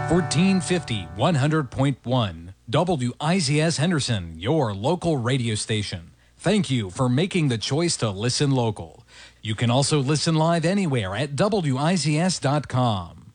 1450 100.1 WIZS Henderson, your local radio station. Thank you for making the choice to listen local. You can also listen live anywhere at WIZS.com.